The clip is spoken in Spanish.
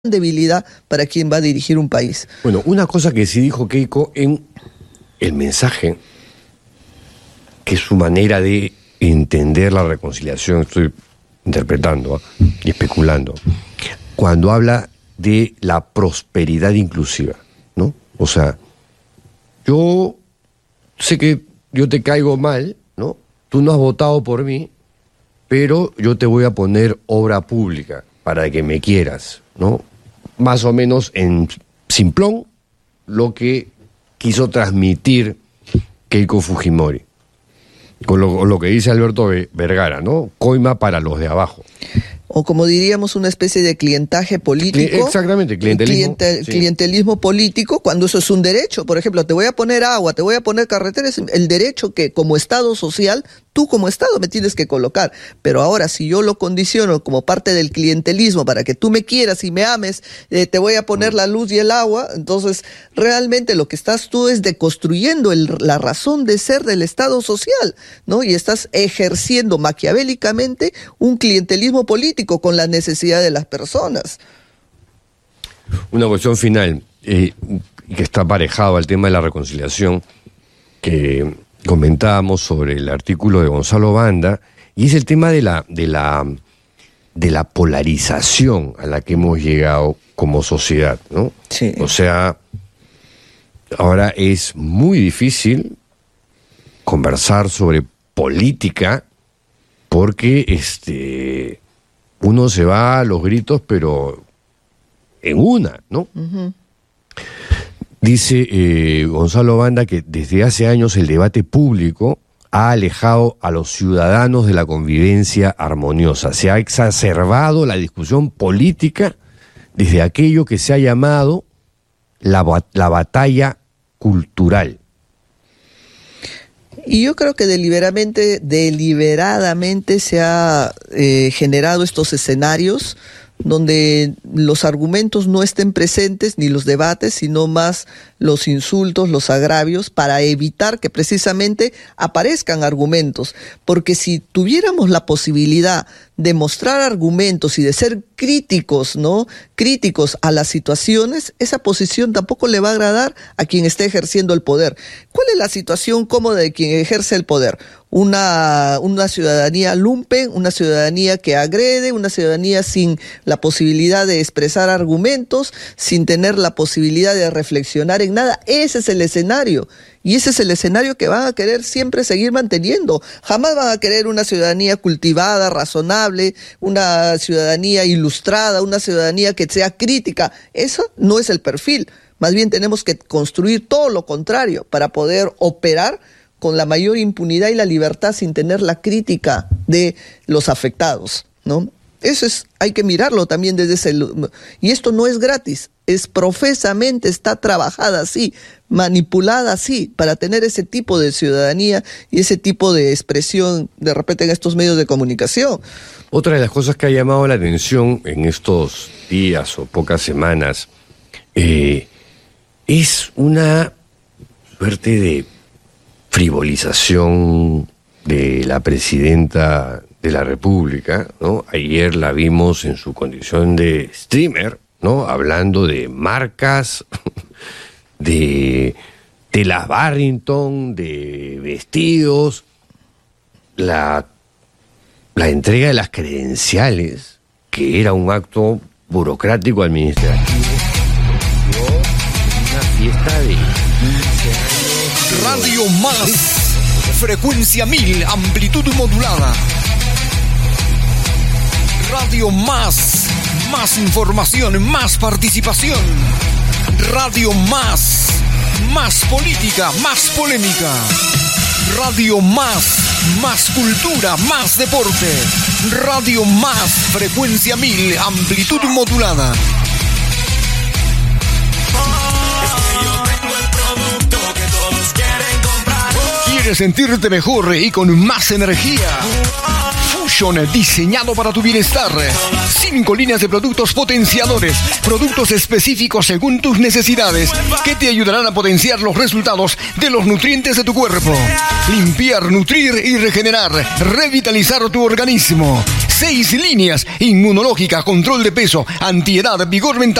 debilidad para quien va a dirigir un país. Bueno, una cosa que sí dijo Keiko en el mensaje, que es su manera de entender la reconciliación, estoy interpretando y especulando, cuando habla de la prosperidad inclusiva, ¿no? O sea, yo sé que yo te caigo mal, ¿no? Tú no has votado por mí, pero yo te voy a poner obra pública para que me quieras, ¿no? Más o menos en simplón lo que quiso transmitir Keiko Fujimori. Con lo que dice Alberto Vergara, ¿no? Coima para los de abajo. O como diríamos, una especie de clientaje político. Exactamente, clientelismo. Clientelismo político, cuando eso es un derecho. Por ejemplo, te voy a poner agua, te voy a poner carreteras, el derecho que como Estado social, tú como Estado me tienes que colocar. Pero ahora, si yo lo condiciono como parte del clientelismo para que tú me quieras y me ames, te voy a poner la luz y el agua, entonces realmente lo que estás tú es deconstruyendo la razón de ser del Estado social, ¿no? Y estás ejerciendo maquiavélicamente un clientelismo político con la necesidad de las personas. Una cuestión final, que está aparejado al tema de la reconciliación, que comentábamos sobre el artículo de Gonzalo Banda, y es el tema de la polarización a la que hemos llegado como sociedad, ¿no? Sí. O sea, ahora es muy difícil conversar sobre política porque uno se va a los gritos, pero en una, ¿no? Uh-huh. Dice Gonzalo Banda que desde hace años el debate público ha alejado a los ciudadanos de la convivencia armoniosa. Se ha exacerbado la discusión política desde aquello que se ha llamado la batalla cultural. Y yo creo que deliberadamente se ha generado estos escenarios donde los argumentos no estén presentes, ni los debates, sino más los insultos, los agravios, para evitar que precisamente aparezcan argumentos. Porque si tuviéramos la posibilidad de mostrar argumentos y de ser críticos, ¿no? Críticos a las situaciones, esa posición tampoco le va a agradar a quien esté ejerciendo el poder. ¿Cuál es la situación cómoda de quien ejerce el poder? Una ciudadanía lumpen, una ciudadanía que agrede, una ciudadanía sin la posibilidad de expresar argumentos, sin tener la posibilidad de reflexionar en nada. Ese es el escenario. Y ese es el escenario que van a querer siempre seguir manteniendo. Jamás van a querer una ciudadanía cultivada, razonable, una ciudadanía ilustrada, una ciudadanía que sea crítica. Eso no es el perfil. Más bien tenemos que construir todo lo contrario para poder operar con la mayor impunidad y la libertad sin tener la crítica de los afectados, ¿no? Eso hay que mirarlo también desde ese... Y esto no es gratis, profesamente está trabajada así, manipulada así, para tener ese tipo de ciudadanía y ese tipo de expresión de repente en estos medios de comunicación. Otra de las cosas que ha llamado la atención en estos días o pocas semanas es una suerte de frivolización de la presidenta de la República, ¿no? Ayer la vimos en su condición de streamer, ¿no? Hablando de marcas, de telas Barrington, de vestidos, la entrega de las credenciales, que era un acto burocrático administrativo, una fiesta de 15 años. Radio Más, frecuencia 1000, amplitud modulada. Radio Más, más información, más participación. Radio Más, más política, más polémica. Radio Más, más cultura, más deporte. Radio Más, frecuencia 1000, amplitud modulada. ¿Quieres sentirte mejor y con más energía? Fusion, diseñado para tu bienestar. 5 líneas de productos potenciadores, productos específicos según tus necesidades, que te ayudarán a potenciar los resultados de los nutrientes de tu cuerpo. Limpiar, nutrir y regenerar, revitalizar tu organismo. 6 líneas: inmunológica, control de peso, antiedad, vigor mental.